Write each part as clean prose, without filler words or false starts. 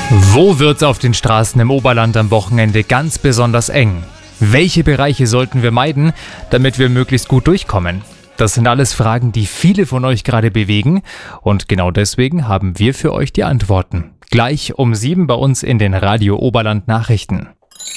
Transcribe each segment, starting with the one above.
Wo wird's auf den Straßen im Oberland am Wochenende ganz besonders eng? Welche Bereiche sollten wir meiden, damit wir möglichst gut durchkommen? Das sind alles Fragen, die viele von euch gerade bewegen, und genau deswegen haben wir für euch die Antworten. Gleich um 7 bei uns in den Radio Oberland Nachrichten.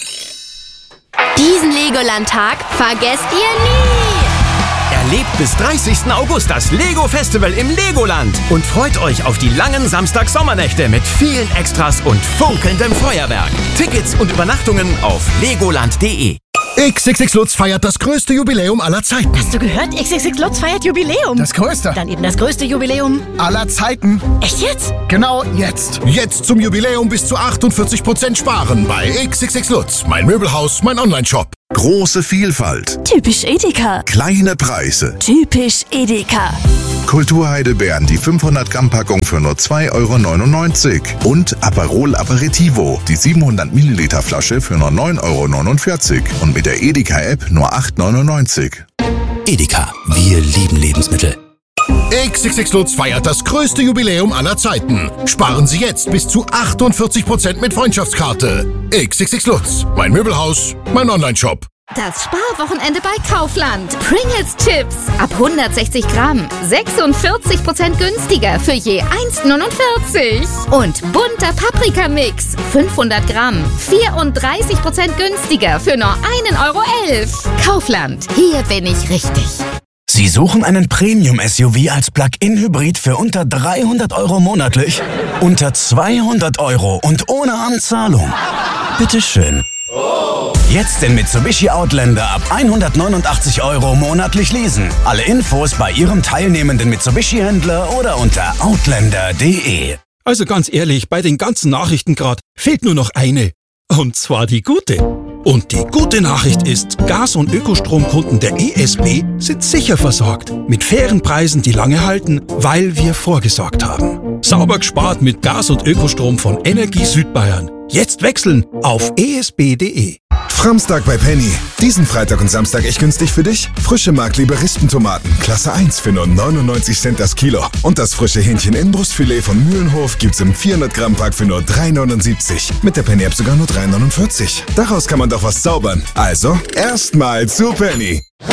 Diesen Legoland-Tag vergesst ihr nie! Erlebt bis 30. August das Lego Festival im Legoland und freut euch auf die langen Samstag-Sommernächte mit vielen Extras und funkelndem Feuerwerk. Tickets und Übernachtungen auf legoland.de. XXX Lutz feiert das größte Jubiläum aller Zeiten. Hast du gehört? XXX Lutz feiert Jubiläum. Das größte. Dann eben das größte Jubiläum Aller Zeiten. Echt jetzt? Genau jetzt. Jetzt zum Jubiläum bis zu 48% sparen bei XXX Lutz. Mein Möbelhaus, mein Onlineshop. Große Vielfalt, Typisch Edeka. kleine Preise. Typisch Edeka. Kulturheidelbeeren, die 500 Gramm Packung für nur 2,99 € und Aperol Aperitivo, die 700 Milliliter Flasche für nur 9,49 € und mit der Edeka App nur 8,99 €. Edeka, wir lieben Lebensmittel. XXX Lutz feiert das größte Jubiläum aller Zeiten. Sparen Sie jetzt bis zu 48% mit Freundschaftskarte. XXX Lutz. Mein Möbelhaus, mein Onlineshop. Das Sparwochenende bei Kaufland. Pringles Chips ab 160 Gramm. 46% günstiger für je 1,49 €. Und bunter Paprikamix. 500 Gramm. 34% günstiger für nur 1,11 €. Kaufland. Hier bin ich richtig. Sie suchen einen Premium-SUV als Plug-in-Hybrid für unter 300 € monatlich? Unter 200 € und ohne Anzahlung? Bitteschön. Jetzt den Mitsubishi Outlander ab 189 € monatlich leasen. Alle Infos bei Ihrem teilnehmenden Mitsubishi-Händler oder unter outlander.de. Also ganz ehrlich, bei den ganzen Nachrichten gerade fehlt nur noch eine. Und zwar die gute. Und die gute Nachricht ist, Gas- und Ökostromkunden der ESB sind sicher versorgt. Mit fairen Preisen, die lange halten, weil wir vorgesorgt haben. Sauber gespart mit Gas- und Ökostrom von Energie Südbayern. Jetzt wechseln auf esb.de. Framstag bei Penny. Diesen Freitag und Samstag echt günstig für dich? Frische Mark-Liberistentomaten, Klasse 1 für nur 99 Cent das Kilo. Und das frische Hähnchen-Innenbrustfilet von Mühlenhof gibt's im 400 Gramm Pack für nur 3,79. Mit der Penny-App sogar nur 3,49. Daraus kann man doch was zaubern. Also, erstmal zu Penny.